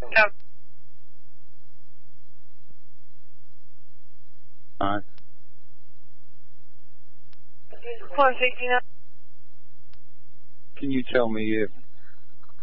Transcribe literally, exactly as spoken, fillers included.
Yeah. Alright. one sixty-nine. Can you tell me if